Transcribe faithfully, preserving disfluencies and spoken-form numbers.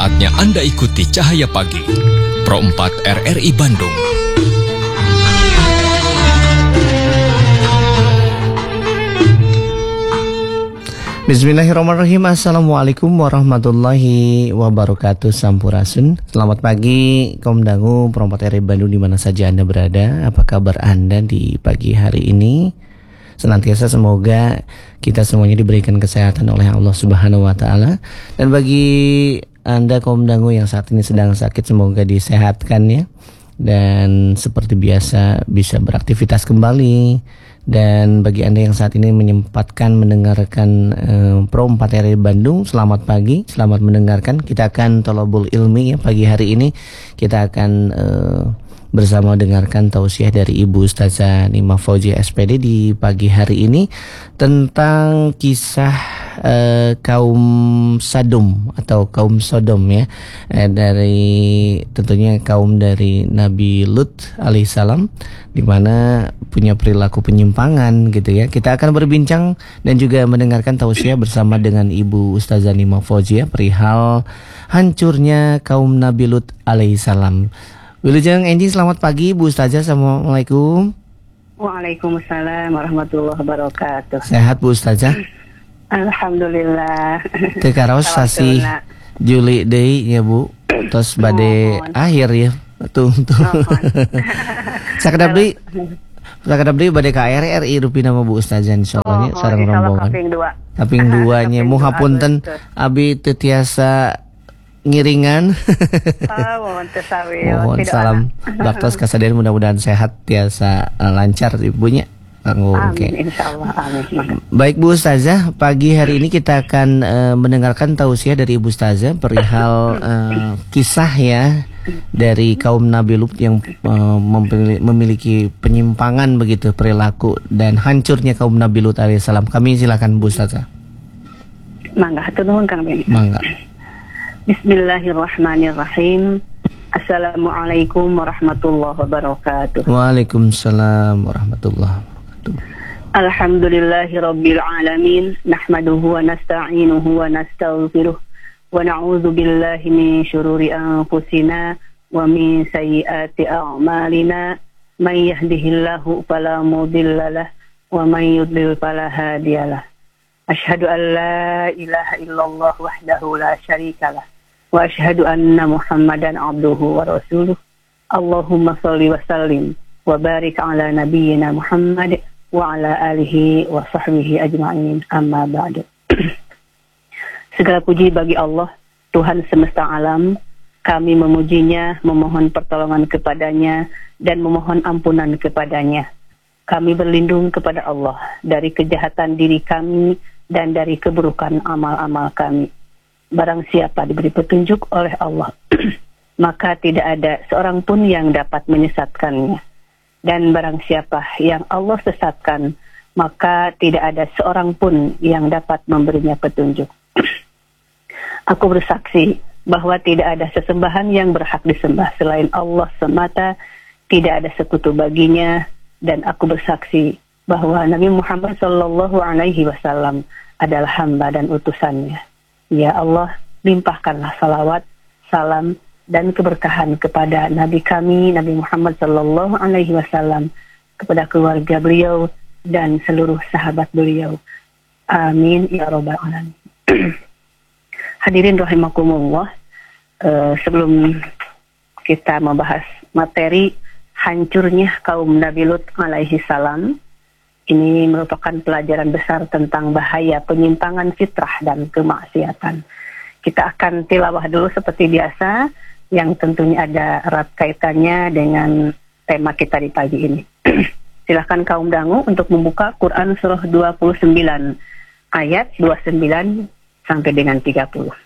Saatnya Anda ikuti Cahaya Pagi, Pro empat R R I Bandung. Bismillahirrahmanirrahim. Assalamualaikum warahmatullahi wabarakatuh. Sampurasun. Selamat pagi kaum dangu Pro empat R R I Bandung di mana saja Anda berada. Apa kabar Anda di pagi hari ini? Senantiasa semoga kita semuanya diberikan kesehatan oleh Allah Subhanahu wa taala. Dan bagi Anda kaum dangu yang saat ini sedang sakit, semoga disehatkan ya. Dan seperti biasa bisa beraktivitas kembali. Dan bagi Anda yang saat ini menyempatkan mendengarkan uh, Pro empat R R I Bandung, selamat pagi, selamat mendengarkan. Kita akan tolabul ilmi ya, pagi hari ini kita akan uh, bersama dengarkan tausiah dari Ibu Ustazah Nima Fauziah S P D di pagi hari ini tentang kisah uh, kaum Sadum atau kaum Sodom ya, eh, dari tentunya kaum dari Nabi Lut alaihissalam, di mana punya perilaku penyimpangan gitu ya. Kita akan berbincang dan juga mendengarkan tausiah bersama dengan Ibu Ustazah Nima Fauziah perihal hancurnya kaum Nabi Lut alaihissalam. Wilujeng Enji, selamat pagi Bu Ustazah. Assalamualaikum. Waalaikumsalam warahmatullahi wabarakatuh. Sehat Bu Ustazah? Alhamdulillah. Teu karaos sasi Juli deui ya Bu. Tos bade oh, akhir ya. Tuh tuh. Oh, sakedap deui. Sakedap deui bade ka R R I rupi nama Bu Ustazah insyaallah nya oh, sareng rombongan. Kaping dua. Kaping dua nya moh hapunten abi teu tiasa ngiringan. Oh, mohon salam baktos kasadyan, mudah-mudahan sehat tiasa uh, lancar ibunya. Oh, amin, okay. insyaallah, amin. Baik Bu Ustazah, pagi hari ini kita akan uh, mendengarkan tausiah dari Ibu Ustazah perihal uh, kisah ya dari kaum Nabi Lut yang uh, memiliki penyimpangan begitu perilaku dan hancurnya kaum Nabi Lut alaihissalam. Kami silakan Bu Ustazah. Mangga hatur nuhun Kang Ben. Mangga. Bismillahirrahmanirrahim. Assalamualaikum warahmatullahi wabarakatuh. Waalaikumsalam warahmatullahi wabarakatuh. Alhamdulillahi rabbil alamin. Nahmaduhu wa nasta'inuhu wa nastaghfiruh. Wa na'udzu billahi min syururi anfusina wa min sayyiati a'malina. May yahdihillahu fala mudhillalah wa may yudlil fala hadiyalah. Asyhadu an la ilaha illallah wahdahu la syarikalah. Wa asyhadu anna Muhammadan abduhu wa rasuluh. Allahumma shalli wa sallim wa barik ala nabiyyina Muhammad wa ala alihi wa sahbihi ajma'in, amma ba'du. Segala puji bagi Allah, Tuhan semesta alam. Kami memujinya, memohon pertolongan kepadanya dan memohon ampunan kepadanya. Kami berlindung kepada Allah dari kejahatan diri kami dan dari keburukan amal-amal kami. Barang siapa diberi petunjuk oleh Allah, maka tidak ada seorang pun yang dapat menyesatkannya. Dan barang siapa yang Allah sesatkan, maka tidak ada seorang pun yang dapat memberinya petunjuk. Aku bersaksi bahwa tidak ada sesembahan yang berhak disembah selain Allah semata, tidak ada sekutu baginya, dan aku bersaksi bahwa Nabi Muhammad Sallallahu Alaihi Wasallam adalah hamba dan utusannya. Ya Allah, limpahkanlah salawat, salam, dan keberkahan kepada Nabi kami, Nabi Muhammad Sallallahu Alaihi Wasallam, kepada keluarga beliau dan seluruh sahabat beliau. Amin ya Rabbal Alamin. Hadirin rahimakumullah, uh, sebelum kita membahas materi hancurnya kaum Nabi Lut alaihi salam, ini merupakan pelajaran besar tentang bahaya penyimpangan fitrah dan kemaksiatan. Kita akan tilawah dulu seperti biasa, yang tentunya ada erat kaitannya dengan tema kita di pagi ini. Silakan kaum dangu untuk membuka Quran surah dua puluh sembilan ayat dua puluh sembilan sampai dengan tiga puluh.